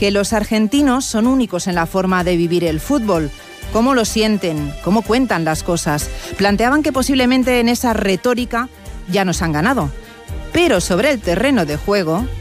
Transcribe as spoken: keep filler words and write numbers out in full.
que los argentinos son únicos en la forma de vivir el fútbol. ¿Cómo lo sienten? ¿Cómo cuentan las cosas? Planteaban que posiblemente en esa retórica ya nos han ganado. Pero sobre el terreno de juego